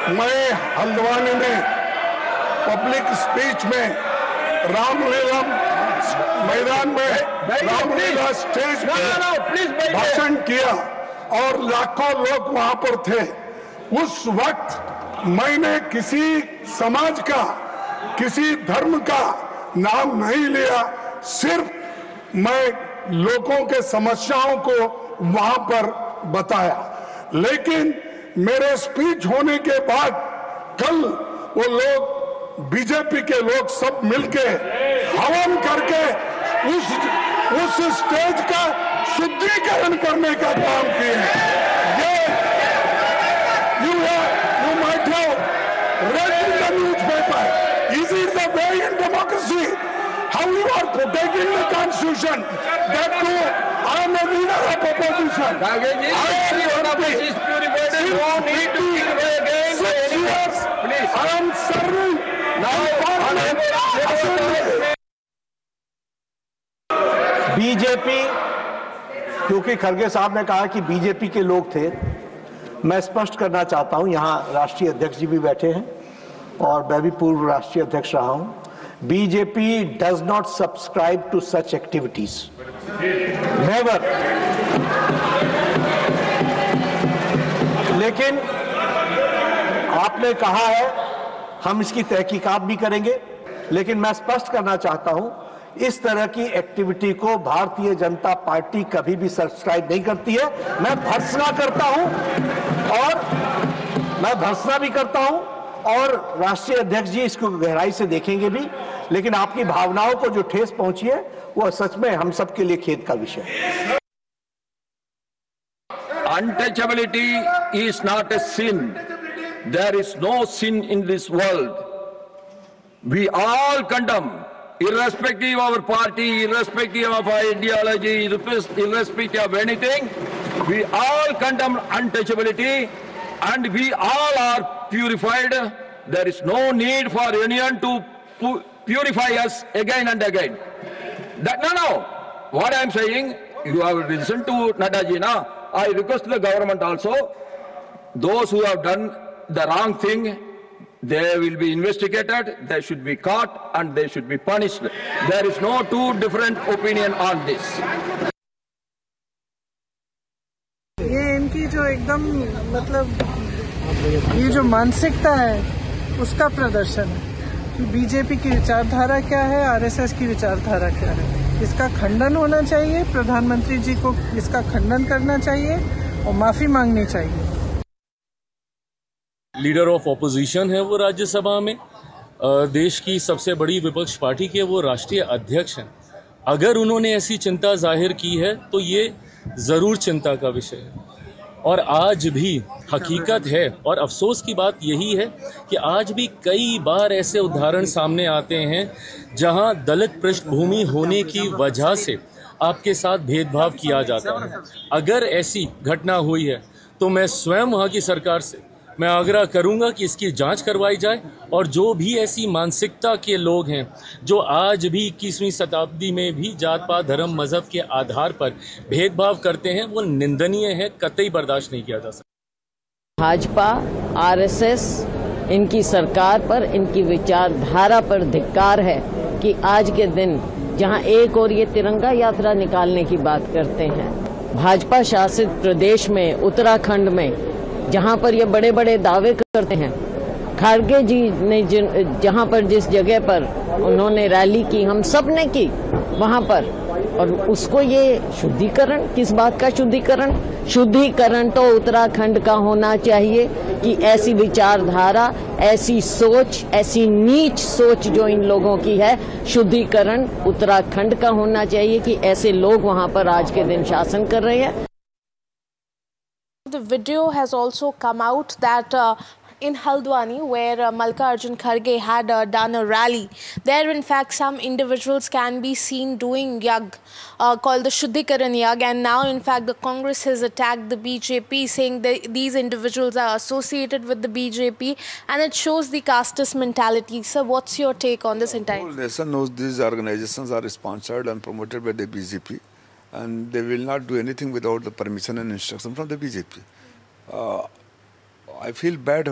मैं हल्द्वानी में public speech में रामलीला मैदान में रामलीला स्टेज पर भाषण किया और लाखों लोग वहां पर थे। उस वक्त मैंने किसी समाज का, किसी धर्म का नाम नहीं लिया, सिर्फ मैं लोगों के समस्याओं को वहां पर बताया। लेकिन मेरे स्पीच होने के बाद कल वो लोग, बीजेपी के लोग सब मिलके हवन करके उस स्टेज का शुद्धिकरण करने का काम किए। ये you might have read in the newspaper. Is it the way in democracy? How you are protecting the constitution? That too, I am a leader of opposition. I am serving. BJP, क्योंकि खड़गे साहब ने कहा कि BJP के लोग थे, मैं स्पष्ट करना चाहता हूं, यहां राष्ट्रीय अध्यक्ष जी भी बैठे हैं और मैं भी पूर्व राष्ट्रीय अध्यक्ष रहा हूं। BJP does not subscribe to such activities, never. लेकिन आपने कहा है हम इसकी तहकीकात भी करेंगे, लेकिन मैं स्पष्ट करना चाहता हूं, इस तरह की एक्टिविटी को भारतीय जनता पार्टी कभी भी सब्सक्राइब नहीं करती है। मैं भर्त्सना करता हूं और मैं भर्त्सना भी करता हूं और राष्ट्रीय अध्यक्ष जी इसको गहराई से देखेंगे भी, लेकिन आपकी भावनाओं को जो ठेस पहुंची है वो सच में हम सबके लिए खेद का विषय है। Untouchability is not a sin. There is no sin in this world. We all condemn, irrespective of our party, irrespective of our ideology, irrespective of anything, we all condemn untouchability and we all are purified. There is no need for anyone to purify us again and again. No. What I am saying, you have listened to Nadaji now. I request the government also, those who have done the wrong thing, they will be investigated, they should be caught and they should be punished. There is no two different opinion on this. ये इनकी जो एकदम मतलब ये जो मानसिकता है उसका प्रदर्शन है कि बीजेपी की विचारधारा क्या है, आरएसएस की विचारधारा क्या है। इसका खंडन होना चाहिए, प्रधानमंत्री जी को इसका खंडन करना चाहिए और माफी मांगनी चाहिए। लीडर ऑफ ऑपोजिशन है वो राज्यसभा में, देश की सबसे बड़ी विपक्ष पार्टी के वो राष्ट्रीय अध्यक्ष हैं। अगर उन्होंने ऐसी चिंता जाहिर की है तो ये ज़रूर चिंता का विषय है। और आज भी हकीकत है और अफसोस की बात यही है कि आज भी कई बार ऐसे उदाहरण सामने आते हैं जहां दलित पृष्ठभूमि होने की वजह से आपके साथ भेदभाव किया जाता है। अगर ऐसी घटना हुई है तो मैं स्वयं वहां की सरकार से मैं आग्रह करूंगा कि इसकी जांच करवाई जाए और जो भी ऐसी मानसिकता के लोग हैं जो आज भी 21वीं शताब्दी में भी जात पात धर्म मजहब के आधार पर भेदभाव करते हैं, वो निंदनीय है, कतई बर्दाश्त नहीं किया जा सकता। भाजपा, आरएसएस, इनकी सरकार पर, इनकी विचारधारा पर धिक्कार है कि आज के दिन जहां एक और ये तिरंगा यात्रा निकालने की बात करते हैं, भाजपा शासित प्रदेश में उत्तराखंड में जहां पर ये बड़े बड़े दावे करते हैं, खड़गे जी ने जहां पर जिस जगह पर उन्होंने रैली की, हम सब ने की वहां पर, और उसको ये शुद्धिकरण, किस बात का शुद्धिकरण? शुद्धिकरण तो उत्तराखंड का होना चाहिए कि ऐसी विचारधारा, ऐसी सोच, ऐसी नीच सोच जो इन लोगों की है, शुद्धिकरण उत्तराखंड का होना चाहिए कि ऐसे लोग वहां पर आज के दिन शासन कर रहे हैं। The video has also come out that in Haldwani, where Mallikarjun Kharge had done a rally, there in fact some individuals can be seen doing yag called the Shuddhikaran yag, and now in fact the Congress has attacked the BJP, saying that these individuals are associated with the BJP and it shows the casteist mentality. So what's your take on this entire? The whole nation knows these organizations are sponsored and promoted by the BJP, and they will not do anything without the permission and instruction from the BJP. I feel bad